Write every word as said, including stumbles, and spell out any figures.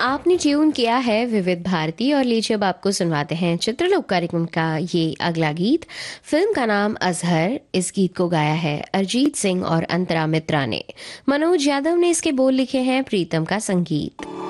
आपने ट्यून किया है विविध भारती और लीजिए अब आपको सुनवाते हैं चित्रलोक कार्यक्रम का ये अगला गीत। फिल्म का नाम अजहर। इस गीत को गाया है अरिजीत सिंह और अंतरा मित्रा ने। मनोज यादव ने इसके बोल लिखे हैं, प्रीतम का संगीत।